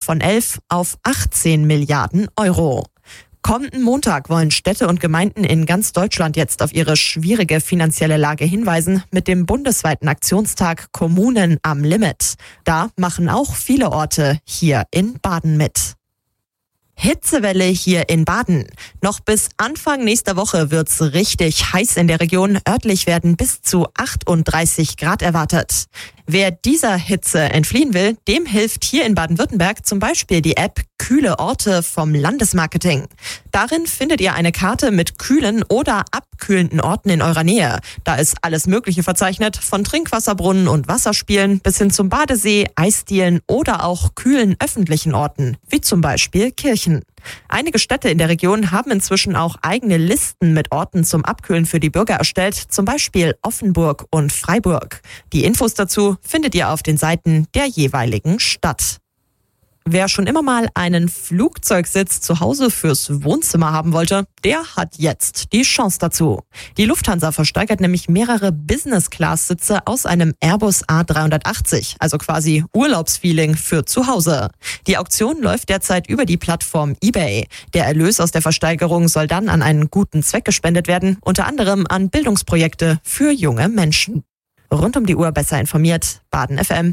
von 11 auf 18 Milliarden Euro. Kommenden Montag wollen Städte und Gemeinden in ganz Deutschland jetzt auf ihre schwierige finanzielle Lage hinweisen mit dem bundesweiten Aktionstag Kommunen am Limit. Da machen auch viele Orte hier in Baden mit. Hitzewelle hier in Baden. Noch bis Anfang nächster Woche wird's richtig heiß in der Region. Örtlich werden bis zu 38 Grad erwartet. Wer dieser Hitze entfliehen will, dem hilft hier in Baden-Württemberg zum Beispiel die App Kühle Orte vom Landesmarketing. Darin findet ihr eine Karte mit kühlen oder abkühlenden Orten in eurer Nähe. Da ist alles Mögliche verzeichnet, von Trinkwasserbrunnen und Wasserspielen bis hin zum Badesee, Eisdielen oder auch kühlen öffentlichen Orten, wie zum Beispiel Kirchen. Einige Städte in der Region haben inzwischen auch eigene Listen mit Orten zum Abkühlen für die Bürger erstellt, zum Beispiel Offenburg und Freiburg. Die Infos dazu findet ihr auf den Seiten der jeweiligen Stadt. Wer schon immer mal einen Flugzeugsitz zu Hause fürs Wohnzimmer haben wollte, der hat jetzt die Chance dazu. Die Lufthansa versteigert nämlich mehrere Business-Class-Sitze aus einem Airbus A380, also quasi Urlaubsfeeling für zu Hause. Die Auktion läuft derzeit über die Plattform eBay. Der Erlös aus der Versteigerung soll dann an einen guten Zweck gespendet werden, unter anderem an Bildungsprojekte für junge Menschen. Rund um die Uhr besser informiert, Baden FM.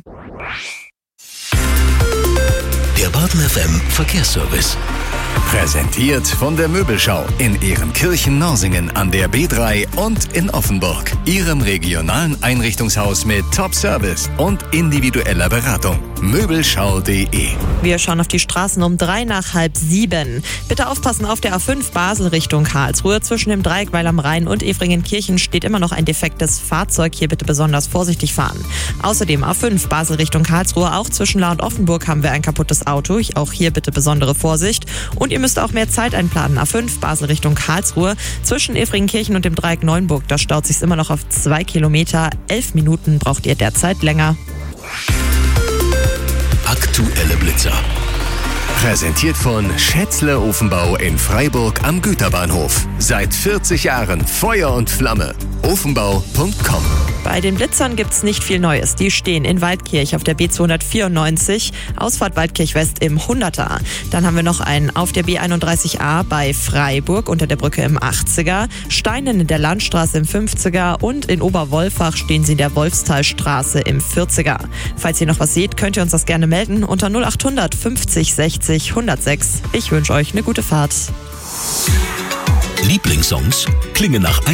Der Baden FM Verkehrsservice. Präsentiert von der Möbelschau in Ehrenkirchen-Norsingen an der B3 und in Offenburg. Ihrem regionalen Einrichtungshaus mit Top-Service und individueller Beratung. Möbelschau.de. Wir schauen auf die Straßen um 6:03. Bitte aufpassen auf der A5 Basel Richtung Karlsruhe. Zwischen dem Dreieck Weil am Rhein und Efringenkirchen steht immer noch ein defektes Fahrzeug. Hier bitte besonders vorsichtig fahren. Außerdem A5 Basel Richtung Karlsruhe. Auch zwischen La und Offenburg haben wir ein kaputtes Auto. Auch hier bitte besondere Vorsicht. Und ihr müsst auch mehr Zeit einplanen. A5 Basel Richtung Karlsruhe. Zwischen Efringenkirchen und dem Dreieck Neuenburg, da staut sich's immer noch auf 2 Kilometer. 11 Minuten braucht ihr derzeit länger. Aktuelle Blitzer. Präsentiert von Schätzle Ofenbau in Freiburg am Güterbahnhof. Seit 40 Jahren Feuer und Flamme. Ofenbau.com. Bei den Blitzern gibt's nicht viel Neues. Die stehen in Waldkirch auf der B294, Ausfahrt Waldkirch West im 100er. Dann haben wir noch einen auf der B31A bei Freiburg unter der Brücke im 80er, Steinen in der Landstraße im 50er und in Oberwolfach stehen sie in der Wolfstalstraße im 40er. Falls ihr noch was seht, könnt ihr uns das gerne melden unter 0800 50 60 106. Ich wünsche euch eine gute Fahrt. Lieblingssongs klingen nach